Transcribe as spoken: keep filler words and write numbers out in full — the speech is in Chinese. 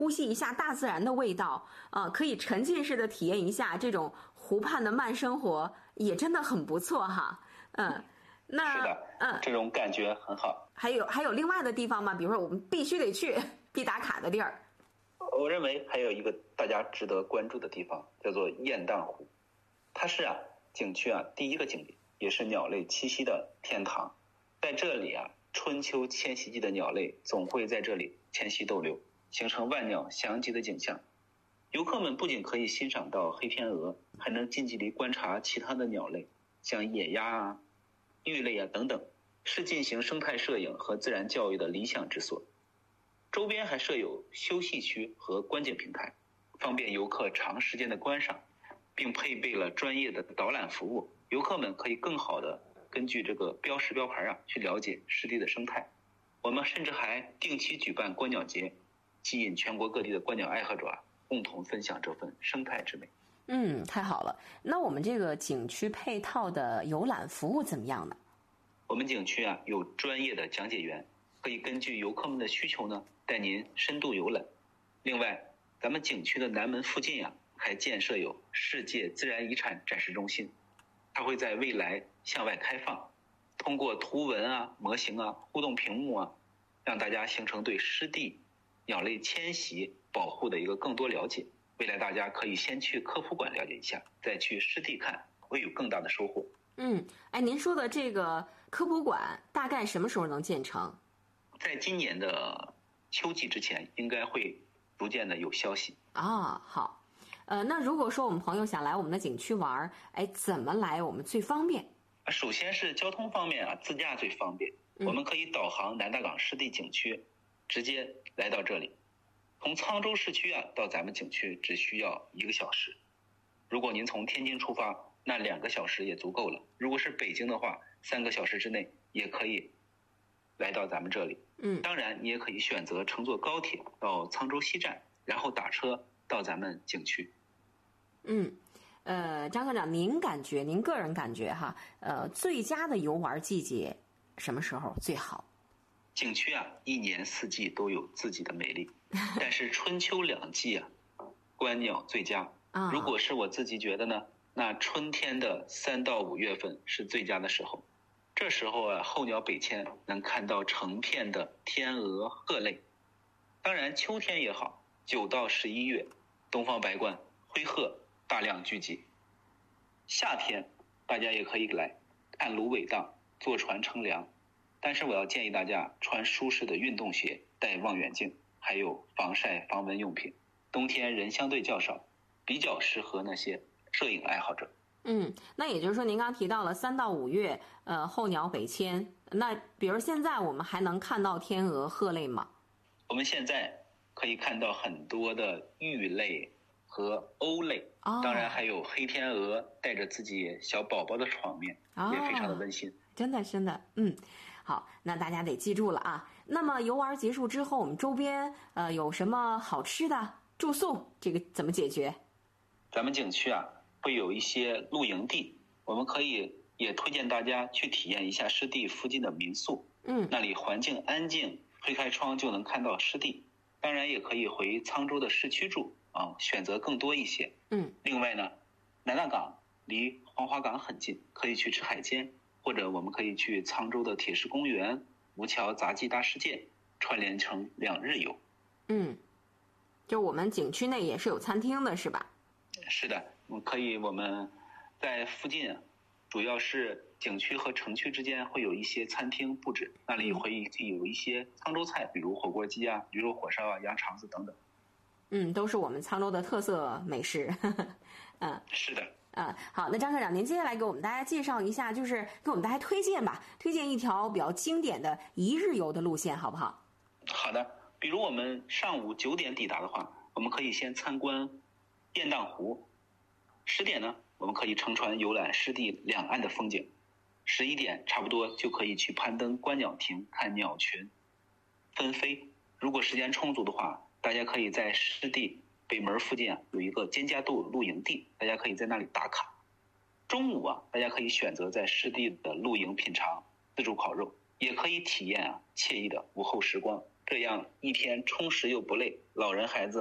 呼吸一下大自然的味道，呃，可以沉浸式的体验一下这种湖畔的慢生活，也真的很不错哈。嗯，那是的， 嗯， 这种感觉很好。 还有还有另外的地方吗？比如说我们必须得去必打卡的地儿。 我认为还有一个大家值得关注的地方，叫做雁荡湖。它是啊景区啊第一个景点，也是鸟类栖息的天堂。在这里啊，春秋迁徙季的鸟类总会在这里迁徙逗留，形成万鸟翔集的景象。游客们不仅可以欣赏到黑天鹅，还能近距离观察其他的鸟类，像野鸭啊、玉类啊等等，是进行生态摄影和自然教育的理想之所。周边还设有休息区和观景平台，方便游客长时间的观赏，并配备了专业的导览服务，游客们可以更好的根据这个标识标牌啊去了解湿地的生态。我们甚至还定期举办观鸟节，吸引全国各地的观鸟爱好者啊共同分享这份生态之美。 嗯，太好了。那我们这个景区配套的游览服务怎么样呢？ 我们景区啊有专业的讲解员，可以根据游客们的需求呢带您深度游览。另外，咱们景区的南门附近啊还建设有世界自然遗产展示中心，它会在未来向外开放，通过图文啊、模型啊、互动屏幕啊，让大家形成对湿地鸟类迁徙保护的一个更多了解。未来大家可以先去科普馆了解一下，再去湿地看，会有更大的收获。 嗯，哎，您说的这个科普馆大概什么时候能建成？ 在今年的秋季之前，应该会逐渐的有消息。 啊，好。呃，那如果说我们朋友想来我们的景区玩，哎，怎么来我们最方便？ 首先是交通方面啊，自驾最方便。 嗯、 我们可以导航南大港湿地景区，直接来到这里。从沧州市区啊到咱们景区只需要一个小时。如果您从天津出发，那两个小时也足够了。如果是北京的话，三个小时之内也可以来到咱们这里。 嗯， 当然你也可以选择乘坐高铁到沧州西站，然后打车到咱们景区。 嗯，呃，张科长，您感觉，您个人感觉哈，呃，最佳的游玩季节什么时候最好？ 景区啊，一年四季都有自己的美丽，但是春秋两季啊，观鸟最佳。 啊， 如果是我自己觉得呢，那春天的三到五月份是最佳的时候。这时候啊，候鸟北迁，能看到成片的天鹅、鹤类。当然，秋天也好，九到十一月，东方白鹳、灰鹤大量聚集。夏天，大家也可以来看芦苇荡、坐船乘凉。但是我要建议大家穿舒适的运动鞋，带望远镜，还有防晒防蚊用品。冬天人相对较少，比较适合那些摄影爱好者。 嗯，那也就是说您刚刚提到了三到五月，呃，候鸟北迁。那比如现在我们还能看到天鹅、鹤类吗？ 我们现在可以看到很多的玉类和鸥类， 哦、 当然还有黑天鹅带着自己小宝宝的场面， 哦、 也非常的温馨。 真的真的，嗯，好，那大家得记住了啊。那么游玩结束之后，我们周边呃有什么好吃的？住宿这个怎么解决？ 咱们景区啊会有一些露营地，我们可以也推荐大家去体验一下湿地附近的民宿。 嗯， 那里环境安静，推开窗就能看到湿地。当然也可以回沧州的市区住啊，选择更多一些。 嗯， 另外呢，南大港离黄花岗很近，可以去吃海鲜，或者我们可以去沧州的铁石公园、吴桥杂技大世界，串联成两日游。 嗯，就我们景区内也是有餐厅的，是吧？ 是的，可以。我们在附近，主要是景区和城区之间会有一些餐厅布置，那里会有一些沧州菜，比如火锅鸡啊、驴肉火烧啊、羊肠子等等。 嗯，都是我们沧州的特色美食。嗯， 是的。 啊，好，那张科长，您接下来给我们大家介绍一下，就是给我们大家推荐吧，推荐一条比较经典的一日游的路线，好不好？ 好的，比如我们上午九点抵达的话，我们可以先参观雁荡湖。十点呢，我们可以乘船游览湿地两岸的风景。十一点差不多就可以去攀登观鸟亭，看鸟群纷飞。如果时间充足的话，大家可以在湿地北门附近啊有一个蒹葭渡露营地，大家可以在那里打卡。中午啊，大家可以选择在湿地的露营品尝自助烤肉，也可以体验啊惬意的午后时光。 这样一天充实又不累，老人孩子